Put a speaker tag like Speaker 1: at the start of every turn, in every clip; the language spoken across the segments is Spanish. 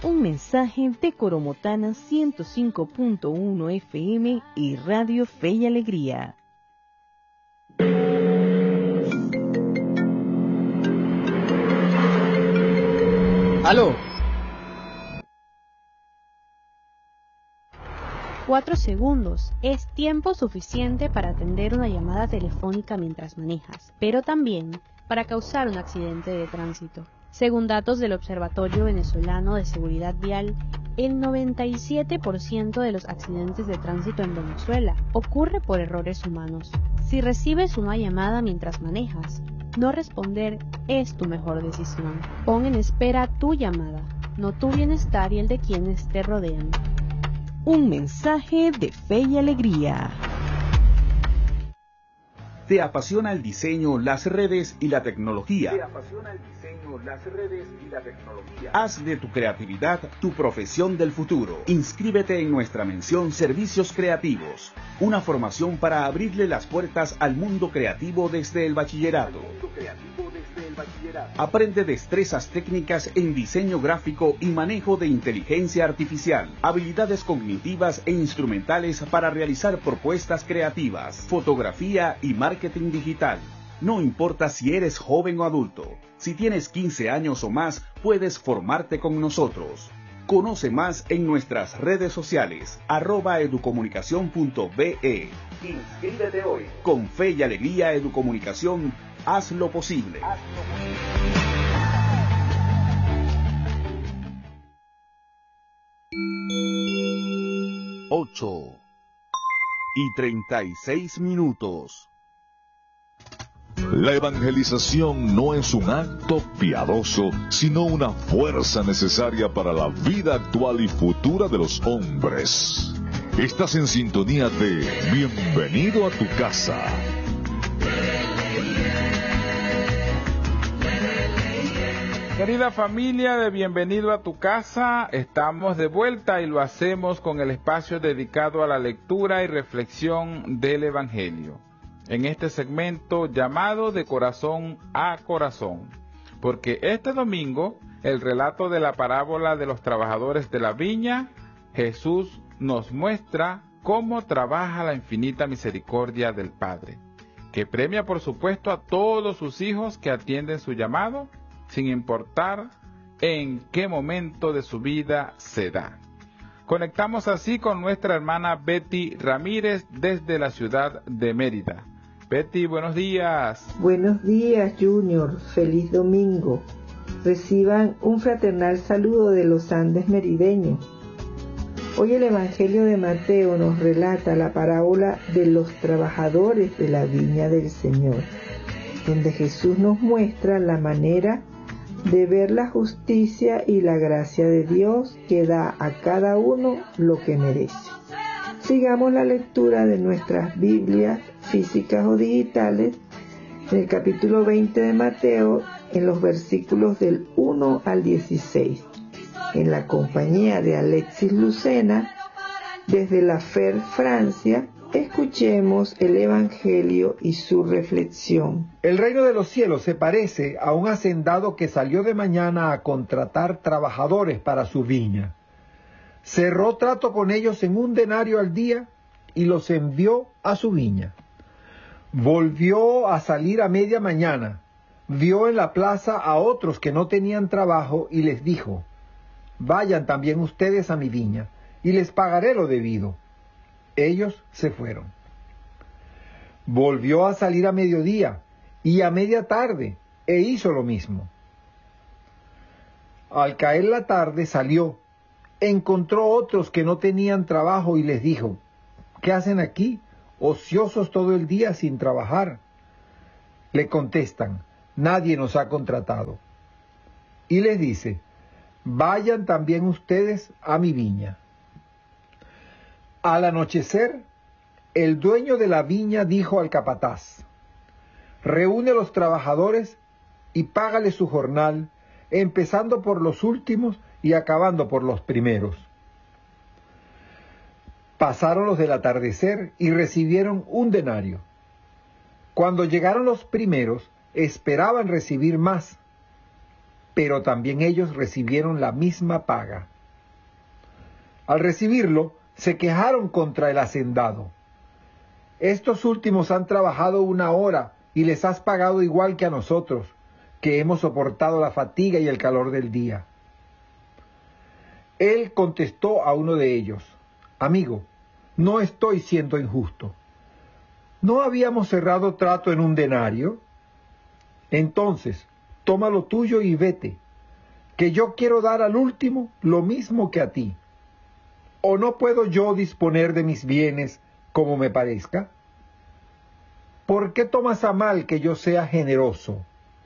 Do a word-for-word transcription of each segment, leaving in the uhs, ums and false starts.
Speaker 1: Un mensaje de Coromotana ciento cinco punto uno F M y Radio Fe y Alegría.
Speaker 2: ¡Aló!
Speaker 3: Cuatro segundos es tiempo suficiente para atender una llamada telefónica mientras manejas, pero también para causar un accidente de tránsito. Según datos del Observatorio Venezolano de Seguridad Vial, el noventa y siete por ciento de los accidentes de tránsito en Venezuela ocurre por errores humanos. Si recibes una llamada mientras manejas, no responder es tu mejor decisión. Pon en espera tu llamada, no tu bienestar y el de quienes te rodean.
Speaker 1: Un mensaje de Fe y Alegría.
Speaker 4: ¿Te apasiona el diseño, las redes y la tecnología?
Speaker 5: ¿Te apasiona el diseño, las redes y la tecnología?
Speaker 4: Haz de tu creatividad tu profesión del futuro. Inscríbete en nuestra mención Servicios Creativos, una formación para abrirle las puertas al mundo creativo desde el bachillerato. Aprende destrezas técnicas en diseño gráfico y manejo de inteligencia artificial, habilidades cognitivas e instrumentales para realizar propuestas creativas, fotografía y marketing digital. No importa si eres joven o adulto, si tienes quince años o más, puedes formarte con nosotros. Conoce más en nuestras redes sociales, arroba educomunicación punto be.
Speaker 5: Inscríbete hoy.
Speaker 4: Con Fe y Alegría Educomunicación, haz lo posible. Haz lo posible. Ocho y treinta y seis minutos.
Speaker 6: La evangelización no es un acto piadoso, sino una fuerza necesaria para la vida actual y futura de los hombres. Estás en sintonía de Bienvenido a tu casa.
Speaker 2: Querida familia de Bienvenido a tu casa, estamos de vuelta y lo hacemos con el espacio dedicado a la lectura y reflexión del Evangelio. En este segmento llamado De Corazón a Corazón, porque este domingo, el relato de la parábola de los trabajadores de la viña, Jesús nos muestra cómo trabaja la infinita misericordia del Padre, que premia por supuesto a todos sus hijos que atienden su llamado, sin importar en qué momento de su vida se da. Conectamos así con nuestra hermana Betty Ramírez desde la ciudad de Mérida. Betty, buenos días.
Speaker 7: Buenos días, Junior. Feliz domingo. Reciban un fraternal saludo de los Andes merideños. Hoy el Evangelio de Mateo nos relata la parábola de los trabajadores de la viña del Señor, donde Jesús nos muestra la manera de ver la justicia y la gracia de Dios que da a cada uno lo que merece. Sigamos la lectura de nuestras Biblias físicas o digitales en el capítulo veinte de Mateo, en los versículos del uno al dieciséis, en la compañía de Alexis Lucena, desde la F E R Francia. Escuchemos el Evangelio y su reflexión.
Speaker 8: El reino de los cielos se parece a un hacendado que salió de mañana a contratar trabajadores para su viña. Cerró trato con ellos en un denario al día y los envió a su viña. Volvió a salir a media mañana, vio en la plaza a otros que no tenían trabajo y les dijo: vayan también ustedes a mi viña y les pagaré lo debido. Ellos se fueron. Volvió a salir a mediodía y a media tarde e hizo lo mismo. Al caer la tarde salió, encontró otros que no tenían trabajo y les dijo: ¿qué hacen aquí, ociosos todo el día sin trabajar? Le contestan: nadie nos ha contratado. Y les dice: vayan también ustedes a mi viña. Al anochecer, el dueño de la viña dijo al capataz: reúne a los trabajadores y págale su jornal, empezando por los últimos y acabando por los primeros. Pasaron los del atardecer y recibieron un denario. Cuando llegaron los primeros, esperaban recibir más, pero también ellos recibieron la misma paga. Al recibirlo, se quejaron contra el hacendado. Estos últimos han trabajado una hora y les has pagado igual que a nosotros, que hemos soportado la fatiga y el calor del día. Él contestó a uno de ellos: amigo, no estoy siendo injusto. ¿No habíamos cerrado trato en un denario? Entonces, toma lo tuyo y vete, que yo quiero dar al último lo mismo que a ti. ¿O no puedo yo disponer de mis bienes como me parezca? ¿Por qué tomas a mal que yo sea generoso?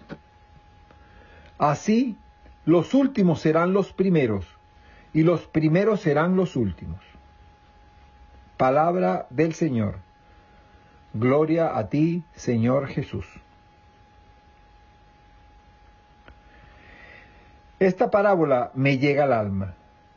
Speaker 8: Así, los últimos serán los primeros, y los primeros serán los últimos. Palabra del Señor. Gloria a ti, Señor Jesús. Esta parábola me llega al alma,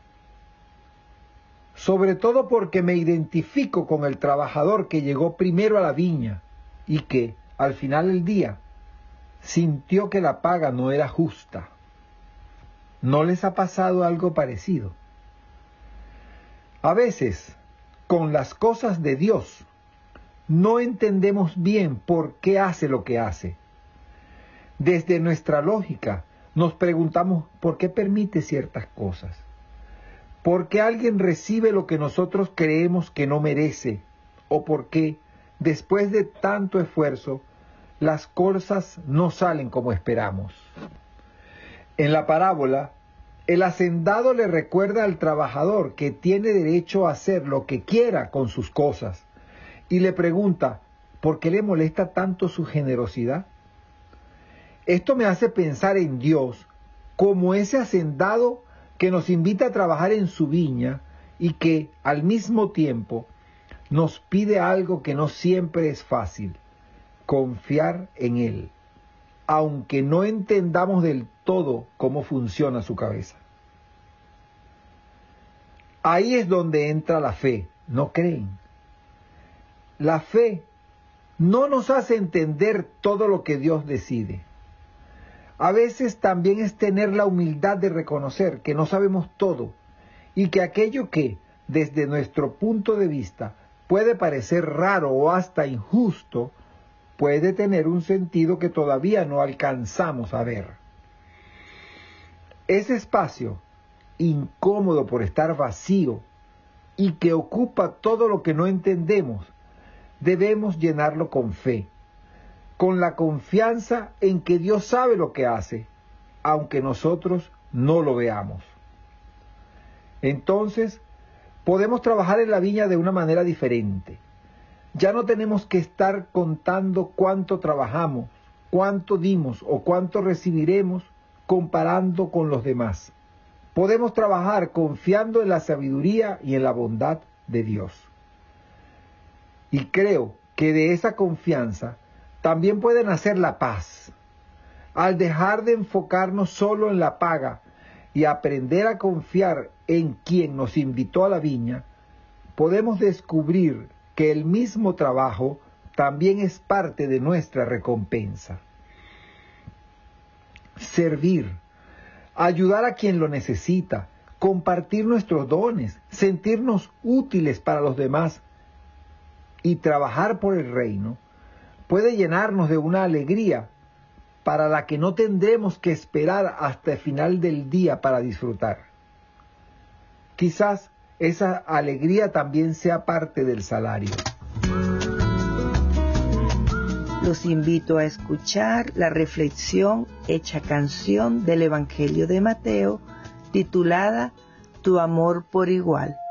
Speaker 8: sobre todo porque me identifico con el trabajador que llegó primero a la viña y que, al final del día, sintió que la paga no era justa. ¿No les ha pasado algo parecido? A veces, con las cosas de Dios, no entendemos bien por qué hace lo que hace. Desde nuestra lógica, nos preguntamos por qué permite ciertas cosas. ¿Por qué alguien recibe lo que nosotros creemos que no merece? ¿O por qué, después de tanto esfuerzo, las cosas no salen como esperamos? En la parábola, el hacendado le recuerda al trabajador que tiene derecho a hacer lo que quiera con sus cosas y le pregunta, ¿por qué le molesta tanto su generosidad? Esto me hace pensar en Dios como ese hacendado que nos invita a trabajar en su viña y que, al mismo tiempo, nos pide algo que no siempre es fácil: confiar en Él, aunque no entendamos del todo cómo funciona su cabeza. Ahí es donde entra la fe, ¿no creen? La fe no nos hace entender todo lo que Dios decide. A veces también es tener la humildad de reconocer que no sabemos todo y que aquello que, desde nuestro punto de vista, puede parecer raro o hasta injusto, puede tener un sentido que todavía no alcanzamos a ver. Ese espacio, incómodo por estar vacío y que ocupa todo lo que no entendemos, debemos llenarlo con fe, con la confianza en que Dios sabe lo que hace, aunque nosotros no lo veamos. Entonces, podemos trabajar en la viña de una manera diferente. Ya no tenemos que estar contando cuánto trabajamos, cuánto dimos o cuánto recibiremos comparando con los demás. Podemos trabajar confiando en la sabiduría y en la bondad de Dios. Y creo que de esa confianza también puede nacer la paz. Al dejar de enfocarnos solo en la paga y aprender a confiar en quien nos invitó a la viña, podemos descubrir que el mismo trabajo también es parte de nuestra recompensa. Servir, ayudar a quien lo necesita, compartir nuestros dones, sentirnos útiles para los demás y trabajar por el reino puede llenarnos de una alegría para la que no tendremos que esperar hasta el final del día para disfrutar. Quizás esa alegría también sea parte del salario.
Speaker 7: Los invito a escuchar la reflexión hecha canción del Evangelio de Mateo, titulada Tu amor por igual.